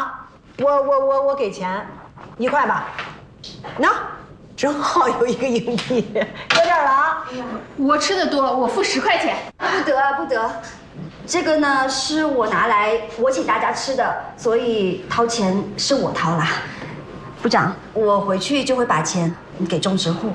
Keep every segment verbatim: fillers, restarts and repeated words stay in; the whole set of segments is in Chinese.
啊，我我我我给钱，一块吧。那正好有一个硬币，搁这儿了啊。 我吃的多，我付十块钱。 不得啊，不得。这个呢是我拿来我请大家吃的，所以掏钱是我掏啦。部长，我回去就会把钱给种植户。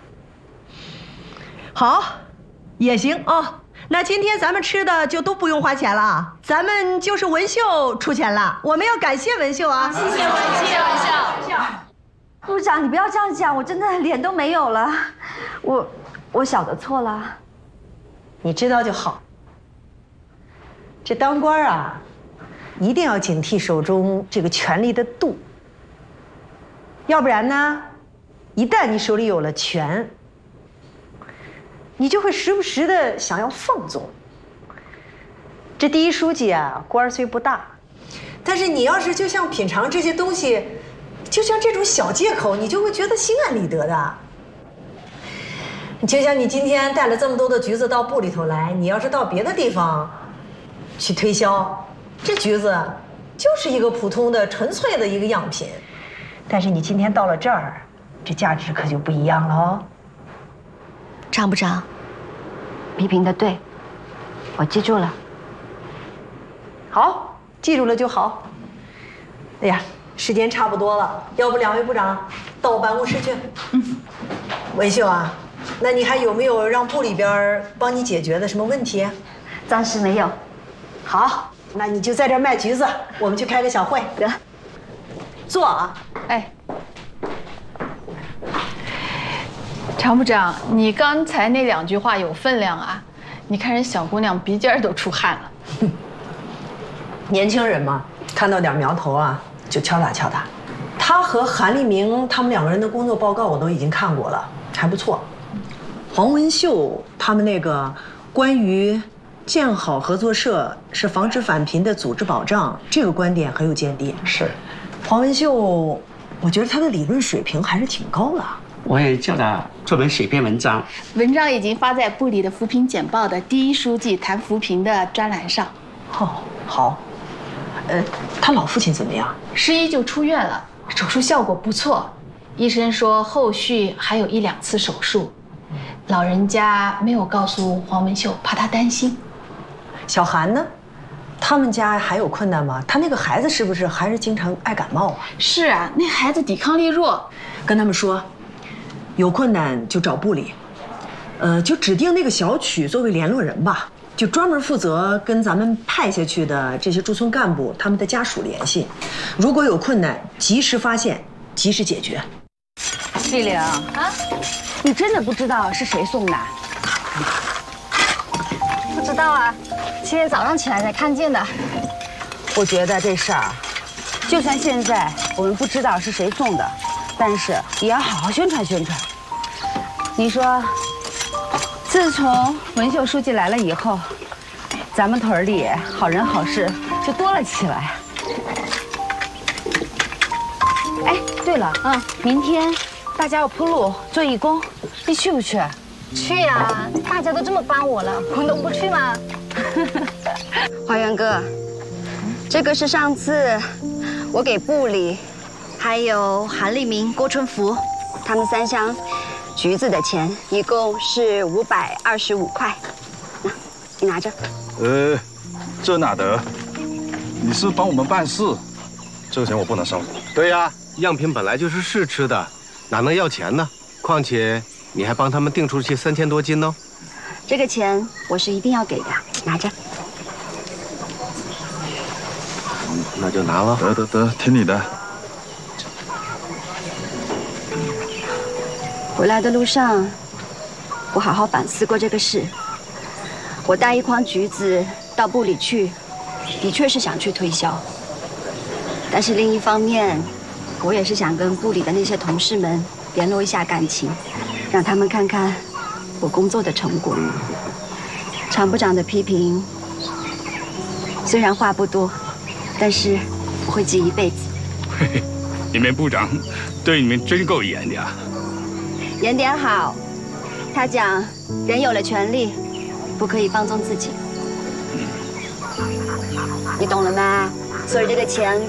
好，也行啊、哦。那今天咱们吃的就都不用花钱了，咱们就是文秀出钱了。我们要感谢文秀啊！ 谢谢文秀，谢谢文秀。 部长，你不要这样讲，我真的脸都没有了。我我晓得错了。 你知道就好。这当官啊，一定要警惕手中这个权力的度。要不然呢，一旦你手里有了权，你就会时不时的想要放纵。这第一书记啊，官虽不大，但是你要是就像品尝这些东西，就像这种小借口，你就会觉得心安理得的。就像你今天带了这么多的橘子到部里头来，你要是到别的地方去推销，这橘子就是一个普通的、纯粹的一个样品。但是你今天到了这儿，这价值可就不一样了哦。 常部长，批评的对，我记住了。 好，记住了就好。哎呀，时间差不多了，要不两位部长到我办公室去？嗯。文秀啊，那你还有没有让部里边帮你解决的什么问题？ 暂时没有。 好，那你就在这儿卖橘子，我们去开个小会。 得。 坐啊。 哎。常部长，你刚才那两句话有分量啊！你看人小姑娘鼻尖都出汗了。 年轻人嘛，看到点苗头啊，就敲打敲打。他和韩立明他们两个人的工作报告我都已经看过了，还不错。黄文秀他们那个关于建好合作社是防止返贫的组织保障，这个观点很有见地。是，黄文秀，我觉得他的理论水平还是挺高的。 我也叫他专门写篇文章， 文章已经发在部里的扶贫简报的第一书记谈扶贫的专栏上。 哦，好。呃，他老父亲怎么样？ 十一就出院了，手术效果不错，医生说后续还有一两次手术。老人家没有告诉黄文秀，怕他担心。 小韩呢？他们家还有困难吗？他那个孩子是不是还是经常爱感冒啊？ 是啊，那孩子抵抗力弱。 跟他们说，有困难就找部里，呃，就指定那个小曲作为联络人吧，就专门负责跟咱们派下去的这些驻村干部他们的家属联系，如果有困难，及时发现，及时解决。 丽玲啊，你真的不知道是谁送的？ 不知道啊，今天早上起来才看见的。 我觉得这事儿，就算现在我们不知道是谁送的，但是也要好好宣传宣传。你说，自从文秀书记来了以后，咱们屯里好人好事就多了起来。哎，对了，嗯，明天大家要铺路做义工，你去不去？ 去呀，大家都这么帮我了，我能不去吗？ 华元哥，这个是上次我给部里还有韩立明、郭春福他们三箱橘子的钱，一共是五百二十五块。那，你拿着。 呃，这哪得？你是帮我们办事，这个钱我不能收。 对呀，样品本来就是试吃的，哪能要钱呢？况且你还帮他们订出去三千多斤哦。 这个钱我是一定要给的，拿着。 那就拿了。 得得得，听你的。 回来的路上，我好好反思过这个事。我带一筐橘子到部里去，的确是想去推销。但是另一方面，我也是想跟部里的那些同事们联络一下感情，让他们看看我工作的成果。常部长的批评，虽然话不多，但是我会记一辈子。 嘿嘿，你们部长对你们真够严的啊！ 严点好，他讲人有了权利，不可以放纵自己。你懂了吗？所以这个钱